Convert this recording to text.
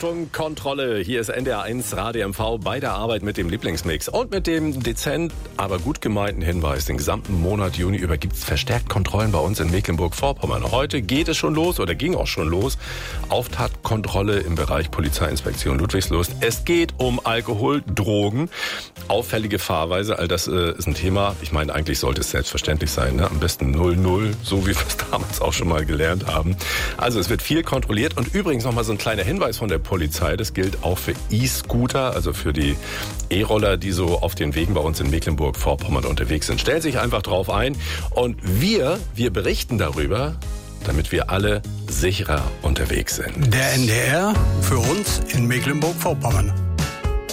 Achtung, Kontrolle. Hier ist NDR1 Radio MV bei der Arbeit mit dem Lieblingsmix und mit dem dezent, aber gut gemeinten Hinweis. Den gesamten Monat Juni über gibt es verstärkt Kontrollen bei uns in Mecklenburg-Vorpommern. Heute geht es schon los oder ging auch schon los. Auftatkontrolle im Bereich Polizeiinspektion Ludwigslust. Es geht um Alkohol, Drogen, auffällige Fahrweise. All das ist ein Thema. Ich meine, eigentlich sollte es selbstverständlich sein. Ne? Am besten 0-0, so wie wir es damals auch schon mal gelernt haben. Also es wird viel kontrolliert. Und übrigens nochmal so ein kleiner Hinweis von der Polizei. Das gilt auch für E-Scooter, also für die E-Roller, die so auf den Wegen bei uns in Mecklenburg-Vorpommern unterwegs sind. Stellen sich einfach drauf ein. Und wir berichten darüber, damit wir alle sicherer unterwegs sind. Der NDR für uns in Mecklenburg-Vorpommern.